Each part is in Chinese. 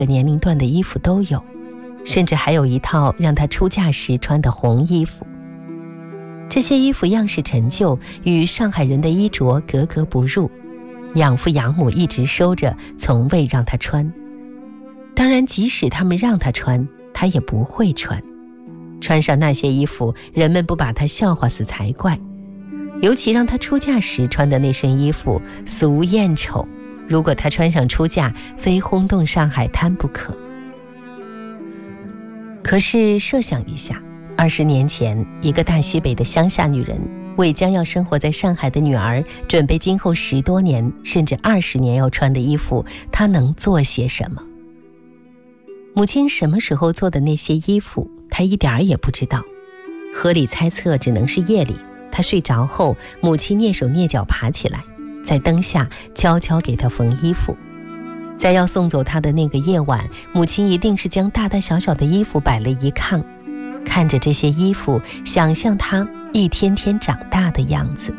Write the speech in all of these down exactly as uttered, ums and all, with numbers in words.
个年龄段的衣服都有，甚至还有一套让她出嫁时穿的红衣服。这些衣服样式陈旧，与上海人的衣着格格不入，养父养母一直收着，从未让她穿。当然，即使他们让她穿，她也不会穿。穿上那些衣服，人们不把她笑话死才怪。尤其让她出嫁时穿的那身衣服俗艳丑，如果她穿上出嫁，非轰动上海滩不可。可是设想一下，二十年前，一个大西北的乡下女人，为将要生活在上海的女儿准备今后十多年甚至二十年要穿的衣服，她能做些什么？母亲什么时候做的那些衣服，她一点儿也不知道。合理猜测只能是夜里，她睡着后，母亲蹑手蹑脚爬起来，在灯下悄悄给她缝衣服。在要送走她的那个夜晚，母亲一定是将大大小小的衣服摆了一炕，看着这些衣服，想象她一天天长大的样子。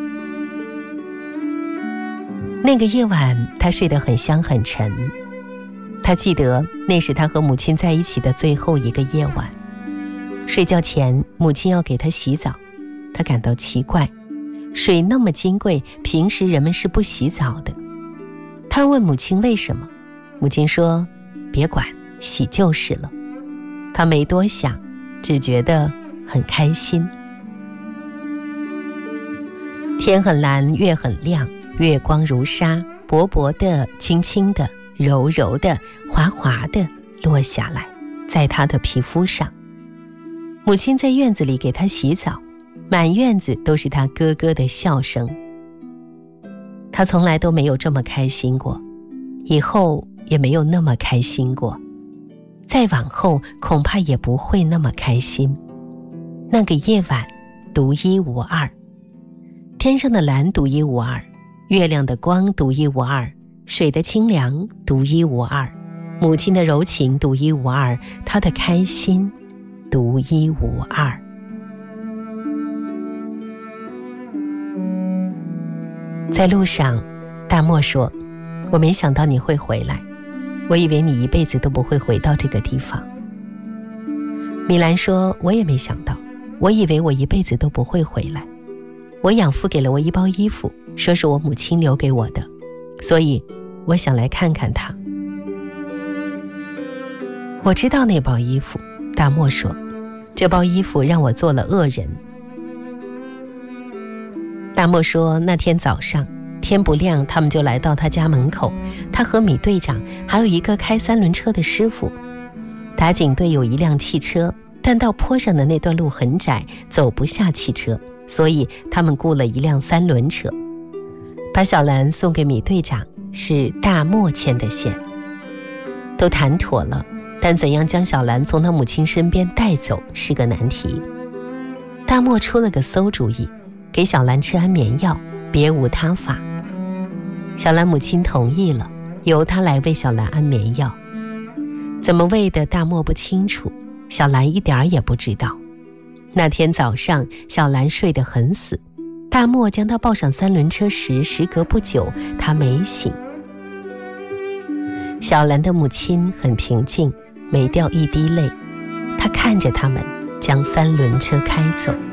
那个夜晚，她睡得很香很沉。她记得那是她和母亲在一起的最后一个夜晚。睡觉前，母亲要给她洗澡，她感到奇怪，水那么金贵，平时人们是不洗澡的。她问母亲为什么，母亲说别管，洗就是了。她没多想，只觉得很开心。天很蓝，月很亮，月光如纱，薄薄的，轻轻的，柔柔的，滑滑的落下来，在她的皮肤上。母亲在院子里给她洗澡，满院子都是她咯咯的笑声。她从来都没有这么开心过，以后也没有那么开心过，再往后恐怕也不会那么开心。那个夜晚独一无二，天上的蓝独一无二，月亮的光独一无二，水的清凉独一无二，母亲的柔情独一无二，她的开心独一无二。在路上，大漠说，我没想到你会回来，我以为你一辈子都不会回到这个地方。米兰说，我也没想到，我以为我一辈子都不会回来。我养父给了我一包衣服，说是我母亲留给我的，所以我想来看看她。我知道那包衣服，大漠说，这包衣服让我做了恶人。大漠说，那天早上天不亮，他们就来到他家门口，他和米队长还有一个开三轮车的师傅。打井队有一辆汽车，但到坡上的那段路很窄，走不下汽车，所以他们雇了一辆三轮车。把小兰送给米队长是大漠牵的线。都谈妥了，但怎样将小兰从他母亲身边带走是个难题。大漠出了个馊主意，给小兰吃安眠药，别无他法。小兰母亲同意了，由他来喂小兰安眠药。怎么喂的大漠不清楚，小兰一点儿也不知道。那天早上，小兰睡得很死，大漠将她抱上三轮车时，时隔不久，她没醒。小兰的母亲很平静，没掉一滴泪，她看着他们将三轮车开走。